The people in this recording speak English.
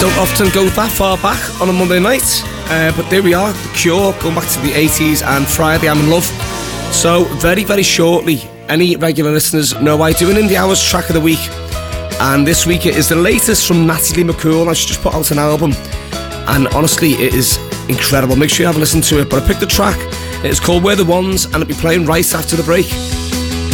Don't often go that far back on a Monday night, but there we are, The Cure, going back to the 80s, and Friday I'm in Love. So very, very shortly, any regular listeners know I do an Indie Hours track of the week, and this week it is the latest from Natalie McCool. She just put out an album, and honestly it is incredible. Make sure you have a listen to it, but I picked the track. It's called We're the Ones, and it'll be playing right after the break.